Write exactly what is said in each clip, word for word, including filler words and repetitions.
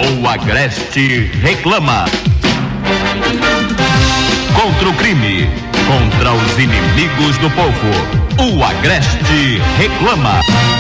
O Agreste reclama. Contra o crime, contra os inimigos do povo, o Agreste reclama.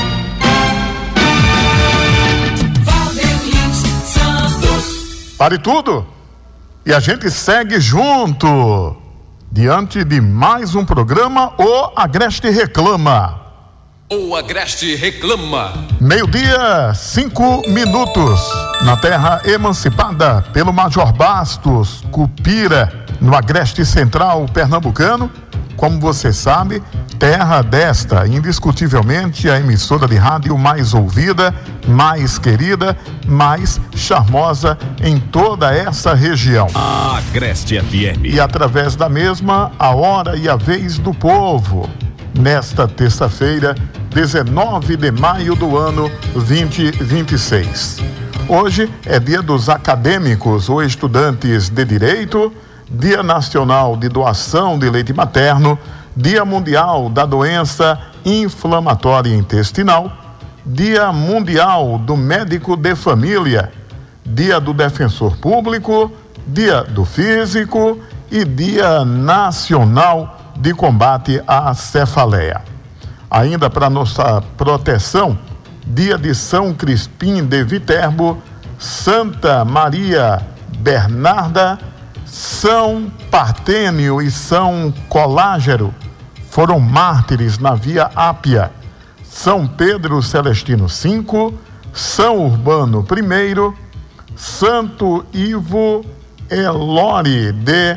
Pare tudo e a gente segue junto diante de mais um programa, o Agreste reclama. O Agreste reclama. Meio-dia, cinco minutos, na terra emancipada pelo Major Bastos, Cupira, no Agreste Central pernambucano. Como você sabe, terra desta, indiscutivelmente a emissora de rádio mais ouvida, mais querida, mais charmosa em toda essa região. Agreste F M. E através da mesma, a hora e a vez do povo. Nesta terça-feira, dezenove de maio do ano vinte e vinte e seis. Hoje é dia dos acadêmicos ou estudantes de direito, Dia Nacional de Doação de Leite Materno, Dia Mundial da Doença Inflamatória Intestinal, Dia Mundial do Médico de Família, Dia do Defensor Público, Dia do Físico e Dia Nacional de Combate à Cefaleia. Ainda para nossa proteção, Dia de São Crispim de Viterbo, Santa Maria Bernarda, São Partênio e São Colágero foram mártires na Via Ápia. São Pedro Celestino cinco, São Urbano I, Santo Ivo Elore de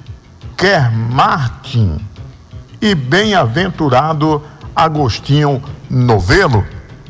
Kermartin e bem-aventurado Agostinho Novelo.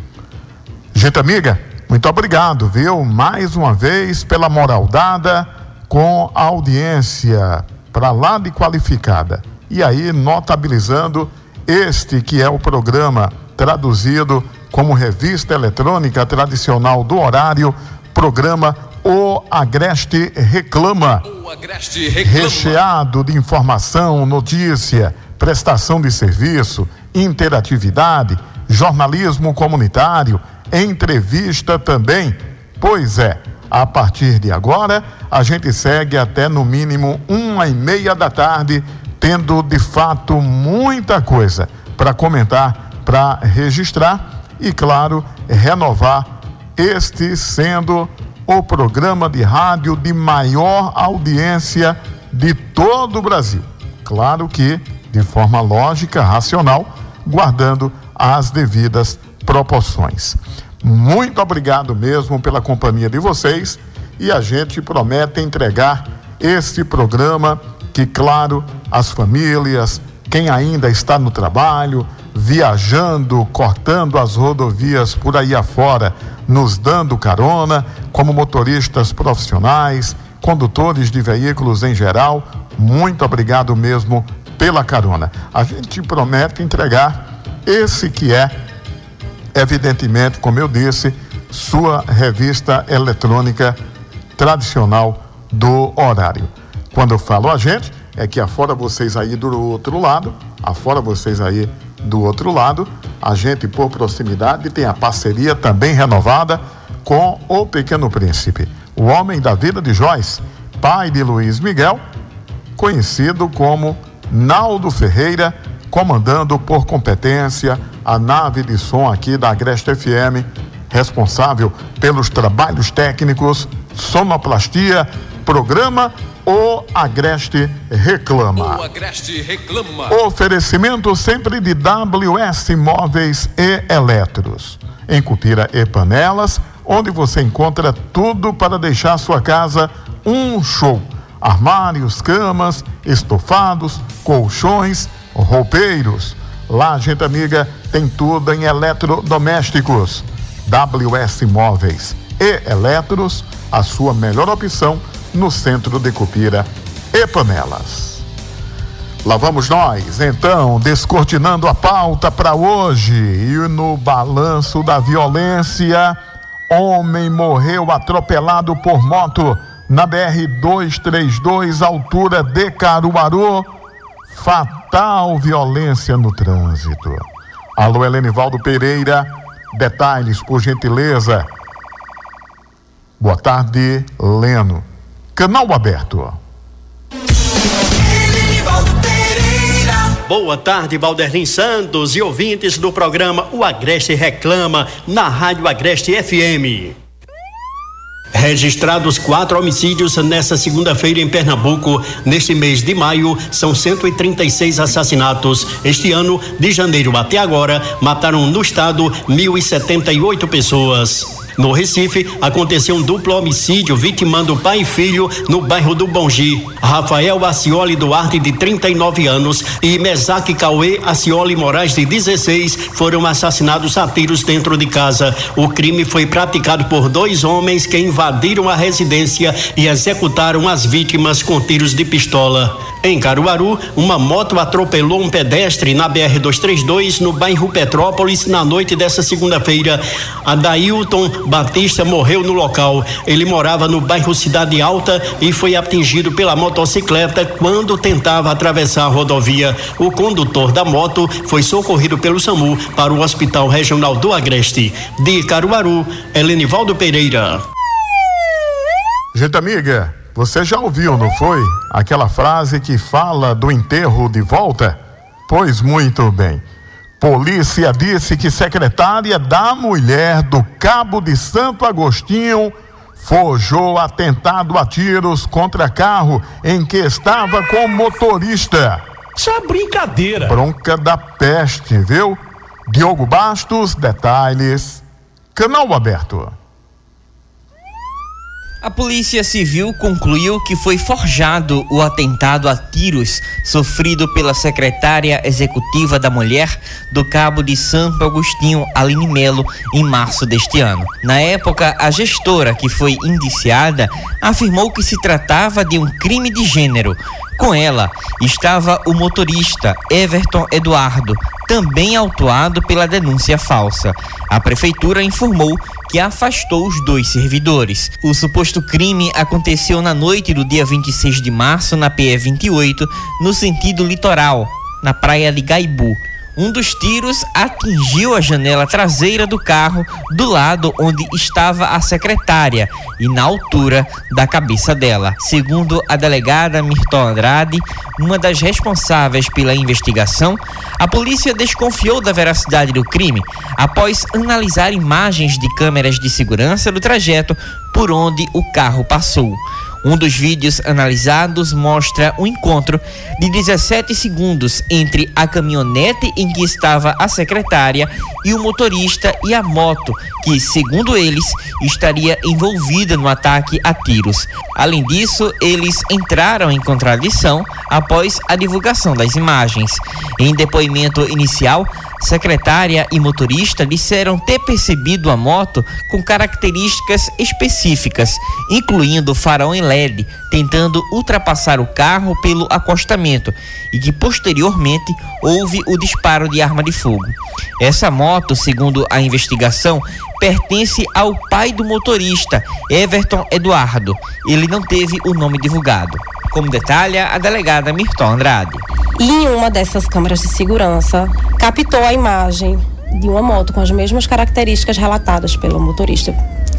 Gente amiga, muito obrigado, viu? Mais uma vez pela moral dada, com a audiência para lá de qualificada. E aí, notabilizando este que é o programa traduzido como revista eletrônica tradicional do horário, programa O Agreste Reclama. O Agreste reclama. Recheado de informação, notícia, prestação de serviço, interatividade, jornalismo comunitário, entrevista também. Pois é, a partir de agora, a gente segue até no mínimo uma e meia da tarde, tendo de fato muita coisa para comentar, para registrar e, claro, renovar este sendo o programa de rádio de maior audiência de todo o Brasil. Claro que de forma lógica, racional, guardando as devidas proporções. Muito obrigado mesmo pela companhia de vocês e a gente promete entregar este programa que, claro, as famílias, quem ainda está no trabalho, viajando, cortando as rodovias por aí afora, nos dando carona, como motoristas profissionais, condutores de veículos em geral, muito obrigado mesmo pela carona. A gente promete entregar esse que é, evidentemente, como eu disse, sua revista eletrônica tradicional do horário. Quando eu falo a gente, é que afora vocês aí do outro lado, afora vocês aí do outro lado, a gente, por proximidade, tem a parceria também renovada com o Pequeno Príncipe, o homem da vida de Joyce, pai de Luiz Miguel, conhecido como Naldo Ferreira, comandando por competência a nave de som aqui da Agreste F M, responsável pelos trabalhos técnicos, sonoplastia, programa O Agreste Reclama. O Agreste reclama. Oferecimento sempre de W S Móveis e Eletros. Em Cupira e Panelas, onde você encontra tudo para deixar sua casa um show. Armários, camas, estofados, colchões, roupeiros. Lá, gente amiga, tem tudo em eletrodomésticos. W S Móveis e Eletros, a sua melhor opção no centro de Cupira e Panelas. Lá vamos nós, então, descortinando a pauta para hoje. E no balanço da violência, homem morreu atropelado por moto na B R duzentos e trinta e dois, altura de Caruaru. Fatal violência no trânsito. Alô, Helenivaldo Pereira, detalhes, por gentileza. Boa tarde, Leno. Canal aberto. Boa tarde, Valderlin Santos e ouvintes do programa O Agreste Reclama, na Rádio Agreste F M. Registrados quatro homicídios nesta segunda-feira em Pernambuco. Neste mês de maio, são cento e trinta e seis assassinatos. Este ano, de janeiro até agora, mataram no estado mil e setenta e oito pessoas. No Recife, aconteceu um duplo homicídio vitimando pai e filho no bairro do Bongi. Rafael Acioli Duarte, de trinta e nove anos, e Mesaque Cauê Acioli Moraes, de dezesseis, foram assassinados a tiros dentro de casa. O crime foi praticado por dois homens que invadiram a residência e executaram as vítimas com tiros de pistola. Em Caruaru, uma moto atropelou um pedestre na B R duzentos e trinta e dois, no bairro Petrópolis, na noite desta segunda-feira. Adailton Batista morreu no local. Ele morava no bairro Cidade Alta e foi atingido pela motocicleta quando tentava atravessar a rodovia. O condutor da moto foi socorrido pelo SAMU para o Hospital Regional do Agreste. De Caruaru, Helenivaldo Pereira. Gente amiga, você já ouviu, não foi? Aquela frase que fala do enterro de volta? Pois muito bem. Polícia disse que secretária da mulher do Cabo de Santo Agostinho forjou atentado a tiros contra carro em que estava com motorista. Isso é brincadeira. Bronca da peste, viu? Diogo Bastos, detalhes. Canal aberto. A Polícia Civil concluiu que foi forjado o atentado a tiros sofrido pela secretária executiva da mulher do Cabo de Santo Agostinho, Aline Melo, em março deste ano. Na época, a gestora, que foi indiciada, afirmou que se tratava de um crime de gênero. Com ela estava o motorista Everton Eduardo, também autuado pela denúncia falsa. A prefeitura informou que afastou os dois servidores. O suposto crime aconteceu na noite do dia vinte e seis de março na P E vinte e oito, no sentido litoral, na praia de Gaibu. Um dos tiros atingiu a janela traseira do carro do lado onde estava a secretária e na altura da cabeça dela. Segundo a delegada Mirton Andrade, uma das responsáveis pela investigação, a polícia desconfiou da veracidade do crime após analisar imagens de câmeras de segurança do trajeto por onde o carro passou. Um dos vídeos analisados mostra um encontro de dezessete segundos entre a caminhonete em que estava a secretária e o motorista e a moto, que, segundo eles, estaria envolvida no ataque a tiros. Além disso, eles entraram em contradição após a divulgação das imagens. Em depoimento inicial, secretária e motorista disseram ter percebido a moto com características específicas, incluindo farol em L E D, tentando ultrapassar o carro pelo acostamento, e que posteriormente houve o disparo de arma de fogo. Essa moto, segundo a investigação, pertence ao pai do motorista, Everton Eduardo. Ele não teve o nome divulgado. Como detalha a delegada Mirton Andrade. E em uma dessas câmeras de segurança, captou a imagem de uma moto com as mesmas características relatadas pelo motorista,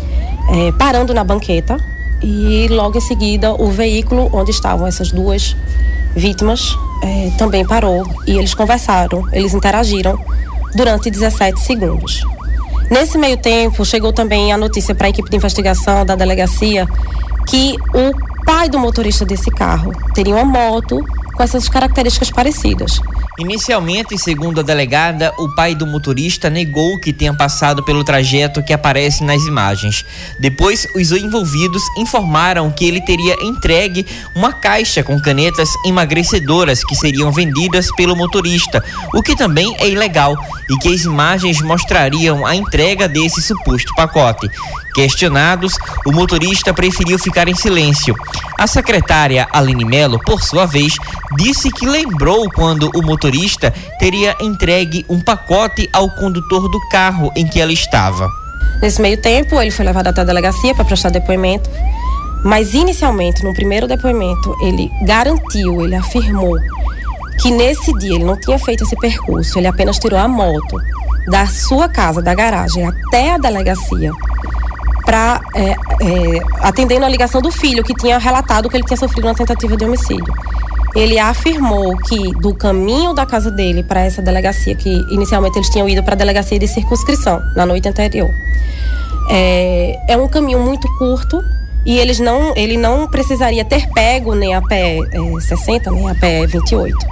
é, parando na banqueta, e logo em seguida o veículo onde estavam essas duas vítimas é, também parou e eles conversaram, eles interagiram durante dezessete segundos. Nesse meio tempo, chegou também a notícia para a equipe de investigação da delegacia que o pai do motorista desse carro teria uma moto com essas características parecidas. Inicialmente, segundo a delegada, o pai do motorista negou que tenha passado pelo trajeto que aparece nas imagens. Depois, os envolvidos informaram que ele teria entregue uma caixa com canetas emagrecedoras que seriam vendidas pelo motorista, o que também é ilegal, e que as imagens mostrariam a entrega desse suposto pacote. Questionados, o motorista preferiu ficar em silêncio. A secretária Aline Melo, por sua vez, disse que lembrou quando o motorista teria entregue um pacote ao condutor do carro em que ela estava. Nesse meio tempo, ele foi levado até a delegacia para prestar depoimento, mas inicialmente, no primeiro depoimento, ele garantiu, ele afirmou que nesse dia ele não tinha feito esse percurso, ele apenas tirou a moto da sua casa, da garagem, até a delegacia, para é, é, atendendo a ligação do filho, que tinha relatado que ele tinha sofrido uma tentativa de homicídio. Ele afirmou que do caminho da casa dele para essa delegacia, que inicialmente eles tinham ido para a delegacia de circunscrição na noite anterior, é, é um caminho muito curto e eles não, ele não precisaria ter pego nem a pé é, sessenta, nem a pé vinte e oito.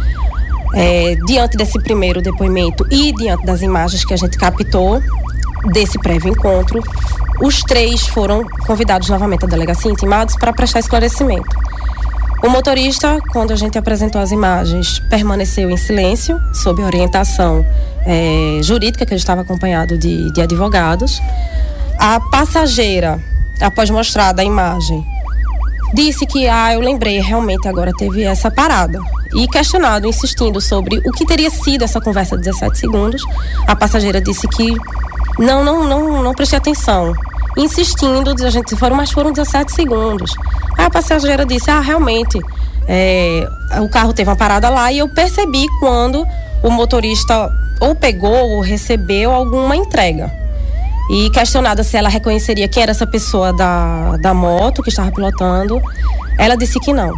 É, diante desse primeiro depoimento e diante das imagens que a gente captou desse prévio encontro, os três foram convidados novamente à delegacia, intimados para prestar esclarecimento. O motorista, quando a gente apresentou as imagens, permaneceu em silêncio, sob orientação é, jurídica, que ele estava acompanhado de, de advogados. A passageira, após mostrada a imagem, disse que, ah, eu lembrei, realmente agora teve essa parada. E questionado, insistindo sobre o que teria sido essa conversa de dezessete segundos, a passageira disse que não, não, não, não prestei atenção. Insistindo, a gente foram, mas foram dezessete segundos. Aí a passageira disse, ah, realmente, é, o carro teve uma parada lá e eu percebi quando o motorista ou pegou ou recebeu alguma entrega. E questionada se ela reconheceria quem era essa pessoa da, da moto que estava pilotando, ela disse que não.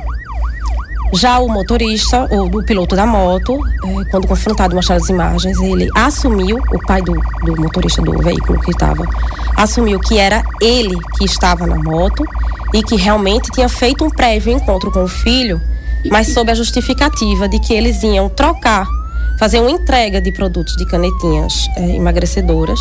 Já o motorista, ou o piloto da moto, é, quando confrontado e mostrado as imagens, ele assumiu, o pai do, do motorista do veículo que estava, assumiu que era ele que estava na moto e que realmente tinha feito um prévio encontro com o filho, mas sob a justificativa de que eles iam trocar, fazer uma entrega de produtos de canetinhas é, emagrecedoras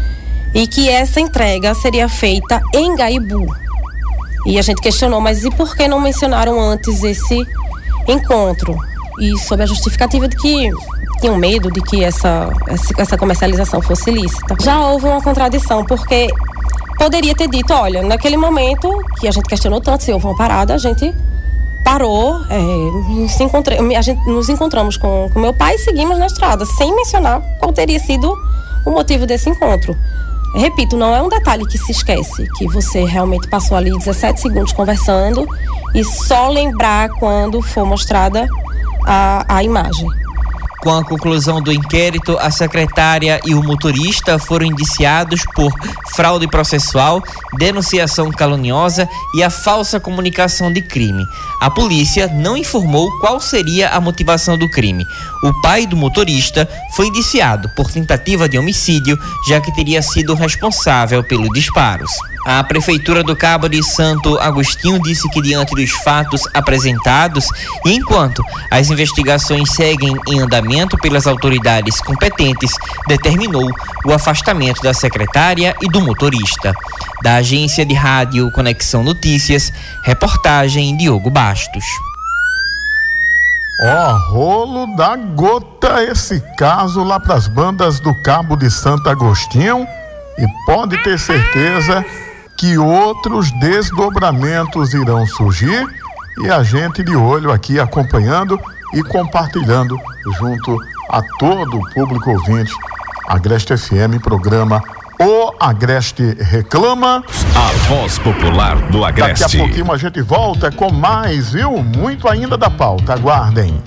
e que essa entrega seria feita em Gaibu. E a gente questionou, mas e por que não mencionaram antes esse encontro? E sob a justificativa de que tinham medo de que essa, essa comercialização fosse ilícita. Já houve uma contradição, porque poderia ter dito, olha, naquele momento que a gente questionou tanto se houve uma parada, a gente parou, é, se encontrei, a gente nos encontramos com, com meu pai e seguimos na estrada, sem mencionar qual teria sido o motivo desse encontro. Repito, não é um detalhe que se esquece, que você realmente passou ali dezessete segundos conversando e só lembrar quando for mostrada a, a imagem. Com a conclusão do inquérito, a secretária e o motorista foram indiciados por fraude processual, denunciação caluniosa e a falsa comunicação de crime. A polícia não informou qual seria a motivação do crime. O pai do motorista foi indiciado por tentativa de homicídio, já que teria sido responsável pelos disparos. A Prefeitura do Cabo de Santo Agostinho disse que, diante dos fatos apresentados e enquanto as investigações seguem em andamento pelas autoridades competentes, determinou o afastamento da secretária e do motorista. Da agência de rádio Conexão Notícias, reportagem Diogo Bastos. Ó, oh, rolo da gota esse caso lá para as bandas do Cabo de Santo Agostinho, e pode ter certeza que outros desdobramentos irão surgir, e a gente de olho aqui acompanhando e compartilhando junto a todo o público ouvinte. Agreste F M, programa O Agreste Reclama. A voz popular do Agreste. Daqui a pouquinho a gente volta com mais, viu? Muito ainda da pauta, aguardem.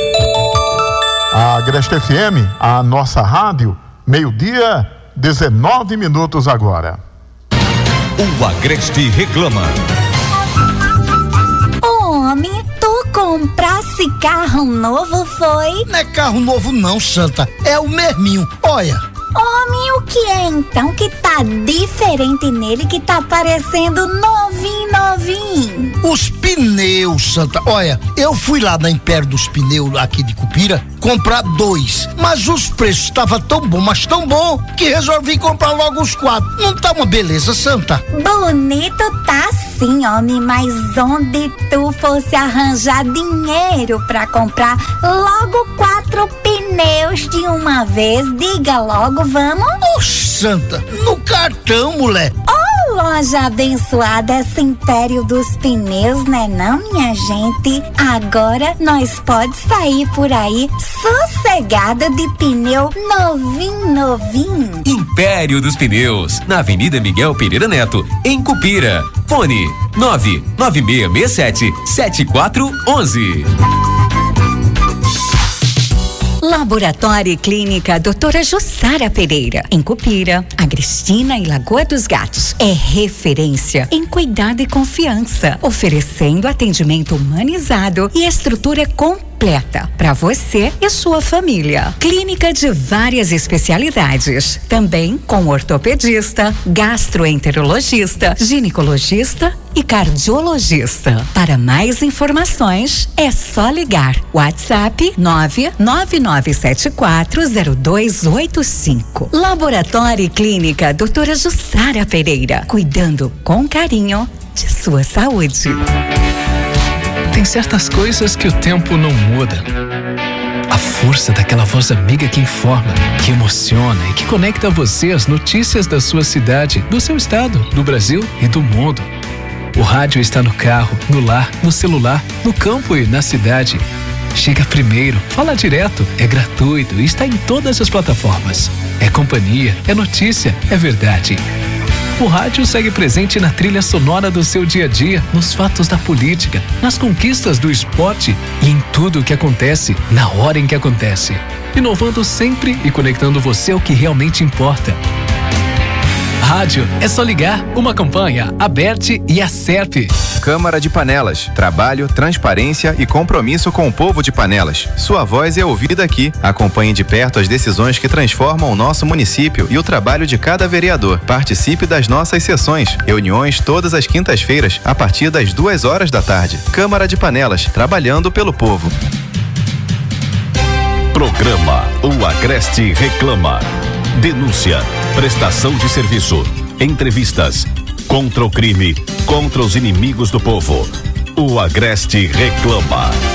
A Agreste F M, a nossa rádio, meio-dia, dezenove minutos agora. O Agreste Reclama. Homem, tu comprasse carro novo, foi? Não é carro novo não, Santa, é o mesminho, olha. Homem, o que é então que tá diferente nele, que tá parecendo novinho, novinho? Os pneus, Santa, olha, eu fui lá na Império dos Pneus, aqui de Cupira, comprar dois, mas os preços estavam tão bom, mas tão bom, que resolvi comprar logo os quatro. Não tá uma beleza, Santa? Bonito tá sim, homem, mas onde tu fosse arranjar dinheiro pra comprar logo quatro pneus de uma vez? Diga logo, vamos? Oxe, Santa, no cartão, mulher. Oh, loja abençoada, esse Império dos Pneus, né não, minha gente? Agora nós pode sair por aí sossegada de pneu novinho, novinho. Império dos Pneus, na Avenida Miguel Pereira Neto, em Cupira. Fone nove nove seis seis sete, sete quatro um um. Laboratório e Clínica doutora Jussara Pereira, em Cupira, Agristina e Lagoa dos Gatos. É referência em cuidado e confiança, oferecendo atendimento humanizado e estrutura completa para você e sua família. Clínica de várias especialidades, também com ortopedista, gastroenterologista, ginecologista e cardiologista. Para mais informações, é só ligar. WhatsApp nove nove nove sete quatro zero dois oito cinco. Laboratório e Clínica doutora Jussara Pereira, cuidando com carinho de sua saúde. Tem certas coisas que o tempo não muda. A força daquela voz amiga que informa, que emociona e que conecta você às notícias da sua cidade, do seu estado, do Brasil e do mundo. O rádio está no carro, no lar, no celular, no campo e na cidade. Chega primeiro, fala direto, é gratuito e está em todas as plataformas. É companhia, é notícia, é verdade. O rádio segue presente na trilha sonora do seu dia a dia, nos fatos da política, nas conquistas do esporte e em tudo o que acontece, na hora em que acontece. Inovando sempre e conectando você ao que realmente importa. Rádio é só ligar. Uma campanha, Aberte e a Serp. Câmara de Panelas. Trabalho, transparência e compromisso com o povo de Panelas. Sua voz é ouvida aqui. Acompanhe de perto as decisões que transformam o nosso município e o trabalho de cada vereador. Participe das nossas sessões. Reuniões todas as quintas-feiras, a partir das duas horas da tarde. Câmara de Panelas. Trabalhando pelo povo. Programa O Agreste Reclama. Denúncia, prestação de serviço, entrevistas, contra o crime, contra os inimigos do povo. O Agreste Reclama.